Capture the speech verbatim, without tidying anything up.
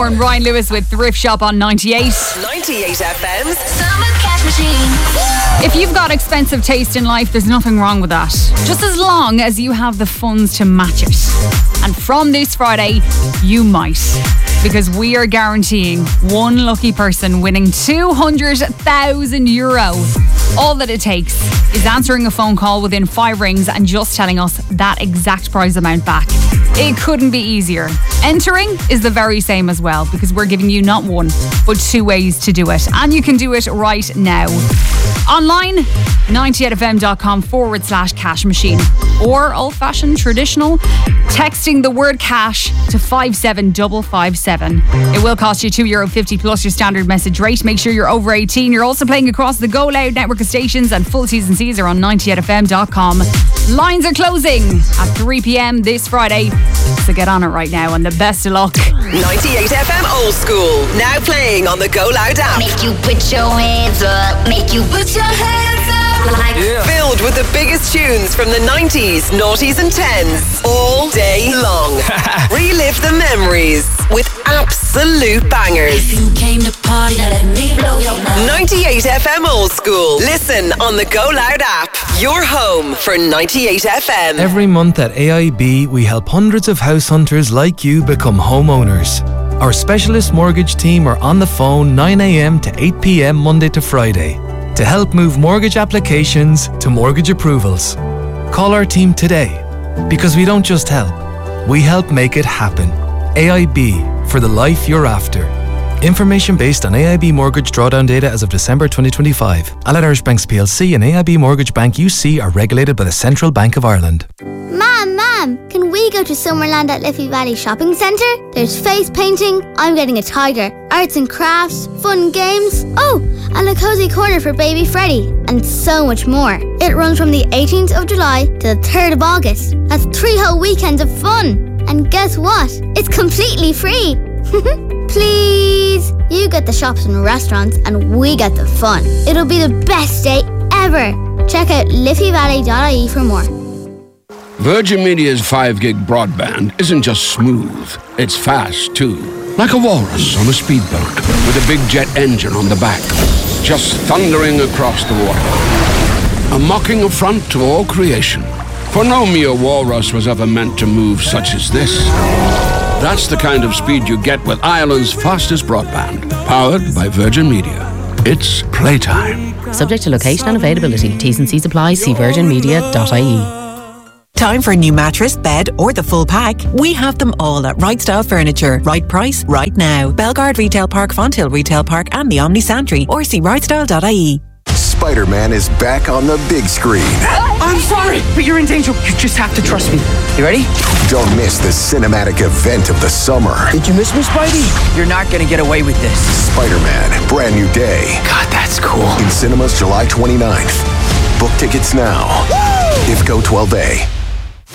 And Ryan Lewis with Thrift Shop on ninety-eight. ninety-eight F M's Summer Cash Machine. If you've got expensive taste in life, there's nothing wrong with that. Just as long as you have the funds to match it. And from this Friday, you might. Because we are guaranteeing one lucky person winning two hundred thousand euro. All that it takes is answering a phone call within five rings and just telling us that exact prize amount back. It couldn't be easier. Entering is the very same as well, because we're giving you not one, but two ways to do it. And you can do it right now. Online, ninety-eight F M dot com forward slash cash machine. Or old-fashioned, traditional, texting the word cash to five seven five five seven. It will cost you two euro fifty plus your standard message rate. Make sure you're over eighteen. You're also playing across the Go Loud network of stations, and full T's and C's are on ninety-eight F M dot com. Lines are closing at three p.m. this Friday, so get on it right now, and the best of luck. ninety-eight F M Old School, now playing on the Go Loud app. Make you put your hands up. Make you put your hands up. Like Yeah. Filled with the biggest tunes from the nineties, noughties and tens, all day long. Relive the memories with absolute bangers. you came to party, now let me blow your mind. ninety-eight F M Old School. Listen on the Go Loud app. Your home for ninety-eight F M. Every month at A I B, we help hundreds of house hunters like you become homeowners. Our specialist mortgage team are on the phone nine a.m. to eight p.m. Monday to Friday to help move mortgage applications to mortgage approvals. Call our team today, because we don't just help, we help make it happen. A I B, for the life you're after. Information based on A I B mortgage drawdown data as of December twenty twenty-five. Allied Irish Banks P L C and A I B Mortgage Bank U C are regulated by the Central Bank of Ireland. Mom, Mom, can we go to Summerland at Liffey Valley Shopping Centre? There's face painting, I'm getting a tiger, arts and crafts, fun games, oh, and a cozy corner for baby Freddie, and so much more. It runs from the eighteenth of July to the third of August. That's three whole weekends of fun. And guess what? It's completely free. Please. You get the shops and restaurants and we get the fun. It'll be the best day ever. Check out liffey valley dot I E for more. Virgin Media's five gig broadband isn't just smooth, it's fast too. Like a walrus on a speedboat with a big jet engine on the back, just thundering across the water. A mocking affront to all creation. For no mere walrus was ever meant to move such as this. That's the kind of speed you get with Ireland's fastest broadband, powered by Virgin Media. It's playtime. Subject to location and availability. T's and C's apply. See virgin media dot I E. Time for a new mattress, bed or the full pack? We have them all at Right Style Furniture. Right price, right now. Belgard Retail Park, Fonthill Retail Park and the Omni Santry, or see right style dot I E. Spider-Man is back on the big screen. I'm sorry, but you're in danger. You just have to trust me. You ready? Don't miss the cinematic event of the summer. Did you miss me, Spidey? You're not gonna get away with this. Spider-Man, Brand New Day. God, that's cool. In cinemas July twenty-ninth. Book tickets now. Woo! I F C O twelve A.